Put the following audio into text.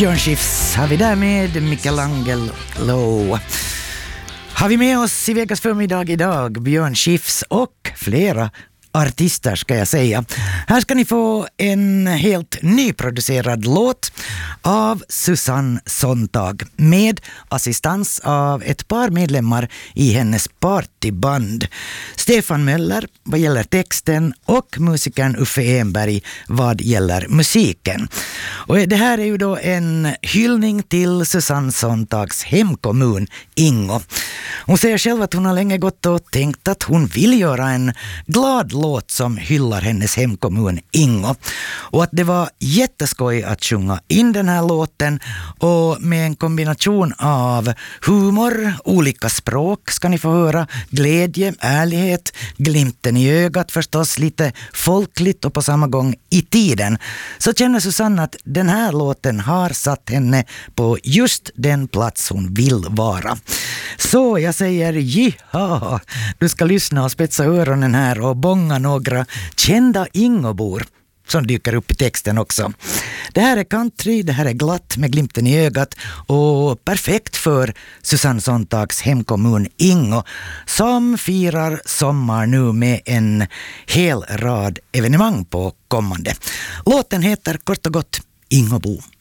Björn Skifs har vi där med Michelangelo. Har vi med oss i Vegas förmiddag idag Björn Skifs och flera artister ska jag säga. Här ska ni få en helt nyproducerad låt av Susanne Sontag med assistans av ett par medlemmar i hennes partyband. Stefan Möller vad gäller texten och musikern Uffe Enberg vad gäller musiken. Och det här är ju då en hyllning till Susanne Sontags hemkommun Ingo. Hon säger själv att hon har länge gått och tänkt att hon vill göra en glad låt som hyllar hennes hemkommun Ingo. Och att det var jätteskoj att sjunga in den här låten och med en kombination av humor, olika språk ska ni få höra, glädje, ärlighet, glimten i ögat förstås, lite folkligt och på samma gång i tiden. Så känner Susanne att den här låten har satt henne på just den plats hon vill vara. Så jag säger jiha, du ska lyssna och spetsa öronen här och bånga några kända Ingobor som dyker upp i texten också. Det här är country, det här är glatt med glimten i ögat och perfekt för Susanne Sontags hemkommun Ingo som firar sommar nu med en hel rad evenemang på kommande. Låten heter kort och gott Ingobo.